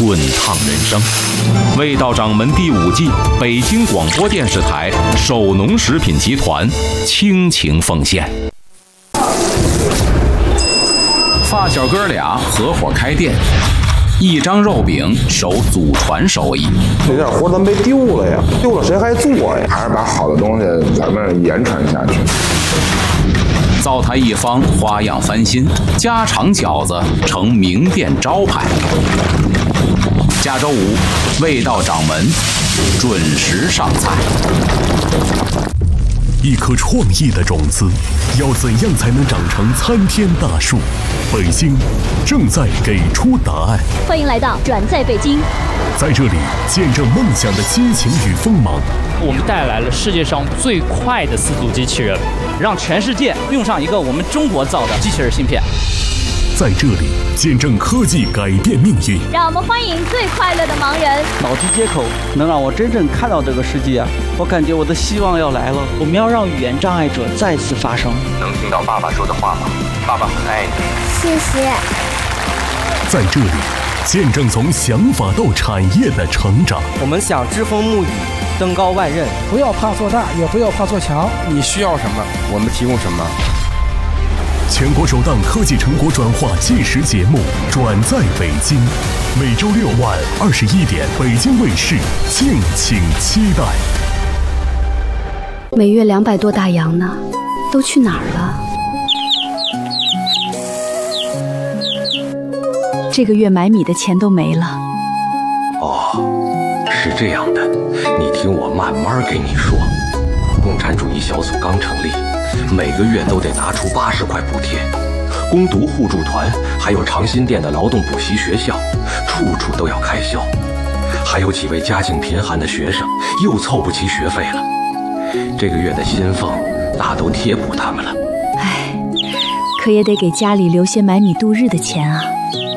滚烫人生。味道掌门第5季，北京广播电视台首农食品集团倾情奉献。发小哥俩合伙开店，一张肉饼守祖传手艺。 这点活咱没丢了呀，丢了谁还做呀？ 还是把好的东西咱们言传下去。 灶台一方花样翻新，家常饺子成名店招牌。下周5，味道掌门准时上菜。 一颗创意的种子，要怎样才能长成参天大树？北京正在给出答案。 欢迎来到转在北京， 在这里见证梦想的激情与锋芒。 我们带来了世界上最快的4足机器人，让全世界用上一个我们中国造的机器人芯片。 在这里见证科技改变命运。 让我们欢迎最快乐的盲人。 脑机接口能让我真正看到这个世界啊！我感觉我的希望要来了。我们要让语言障碍者再次发声。 能听到爸爸说的话吗？爸爸很爱你。 谢谢。 在这里见证从想法到产业的成长。 我们想栉风沐雨，登高万仞。 不要怕做大，也不要怕做强。 你需要什么，我们提供什么。 全国首档科技成果转化纪实节目《转在北京》，每周6晚21点，北京卫视，敬请期待。 每月200多大洋呢，都去哪儿了？这个月买米的钱都没了。 哦，是这样的，你听我慢慢给你说。共产主义小组刚成立，每个月都得拿出80块补贴，攻读互助团，还有长辛店的劳动补习学校，处处都要开销。还有几位家境贫寒的学生又凑不齐学费了，这个月的薪俸大都贴补他们了。 唉，可也得给家里留些买米度日的钱啊。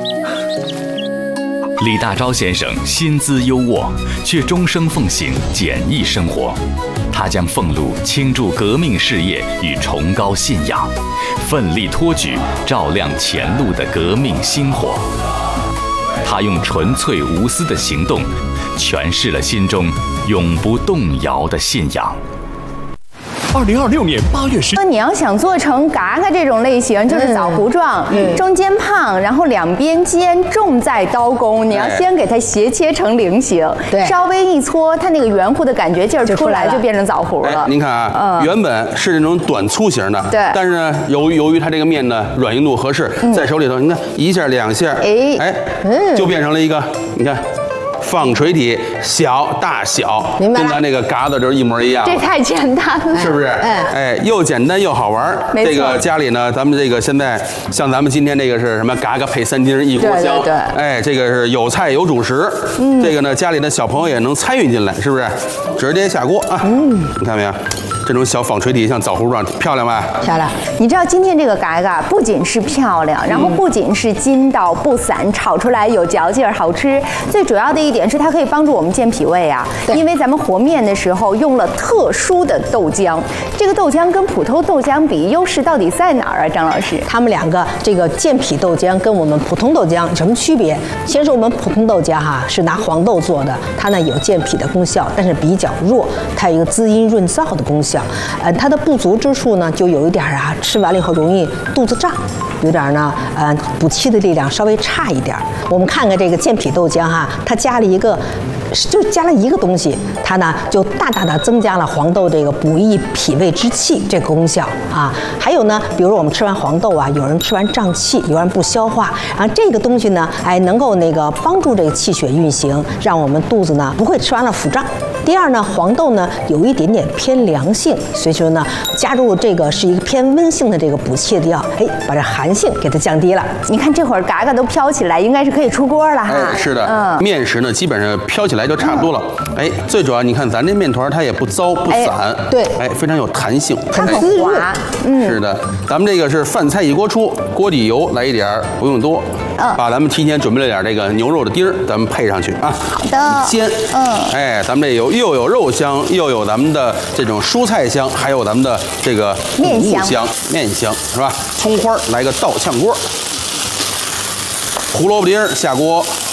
李大钊先生薪资优渥，却终生奉行简易生活。他将俸禄倾注革命事业与崇高信仰，奋力托举照亮前路的革命星火。他用纯粹无私的行动，诠释了心中永不动摇的信仰。 2026年8月10日， 你要想做成嘎嘎这种类型，就是枣糊状，中间胖，然后两边尖，重在刀工。你要先给它斜切成菱形，对，稍微一搓，它那个圆乎的感觉劲儿出来，就变成枣糊了。 您看啊，原本是那种短粗型的，对，但是呢，由于它这个面呢软硬度合适，在手里头，你看1下2下，就变成了一个，你看。纺锤体小大小，跟咱那个嘎子就是一模一样。 这太简单了， 是不是？哎，又简单又好玩。这个家里呢，咱们这个现在像咱们今天这个是什么？嘎嘎配3丁一锅香。对。哎，这个是有菜有主食。这个呢，家里的小朋友也能参与进来，是不是？直接下锅啊。你看没有？这种小纺锤体像枣糊状，漂亮吧？ 漂亮。你知道今天这个嘎嘎不仅是漂亮，然后不仅是筋道不散，炒出来有嚼劲儿，好吃。最主要的一点是它可以帮助我们健脾胃啊，因为咱们和面的时候用了特殊的豆浆。这个豆浆跟普通豆浆比，优势到底在哪儿啊？张老师， 他们两个这个健脾豆浆跟我们普通豆浆有什么区别？先说我们普通豆浆哈，是拿黄豆做的，它呢有健脾的功效，但是比较弱，它有一个滋阴润燥的功效。它的不足之处呢，就有一点啊，吃完了以后容易肚子胀，有点呢，补气的力量稍微差一点。我们看看这个健脾豆浆哈，它加了一个东西，它呢就大大的增加了黄豆这个补益脾胃之气这个功效啊。还有呢，比如我们吃完黄豆啊，有人吃完胀气，有人不消化，然后这个东西呢，能够帮助这个气血运行，让我们肚子呢不会吃完了腹胀。第二呢，黄豆呢有一点点偏凉性，所以说呢，加入这个是一个偏温性的这个补气的药，把这寒性给它降低了。 你看这会儿嘎嘎都飘起来，应该是可以出锅了哈。 是的，面食呢基本上飘起来就差不多了。最主要你看咱这面团它也不糟不散， 对， 非常有弹性， 很滑。 是的，咱们这个是饭菜一锅出，锅底油来一点，不用多。把咱们提前准备了点这个牛肉的丁儿，咱们配上去啊， 好的， 煎。咱们这又有肉香，又有咱们的这种蔬菜香，还有咱们的这个面香是吧？葱花来个倒炝锅，胡萝卜丁下锅，